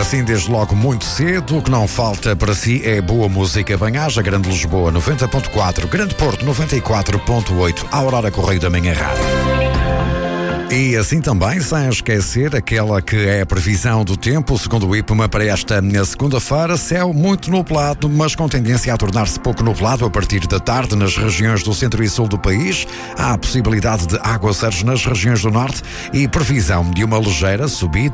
assim desde logo muito cedo. O que não falta para si é boa música. Bem-aja, Grande Lisboa 90.4, Grande Porto 94.8, a Aurora Correio da Manhã Rádio. E assim também, sem esquecer aquela que é a previsão do tempo, segundo o IPMA, para esta segunda-feira, céu muito nublado, mas com tendência a tornar-se pouco nublado a partir da tarde nas regiões do centro e sul do país. Há a possibilidade de aguaceiros nas regiões do norte e previsão de uma ligeira subida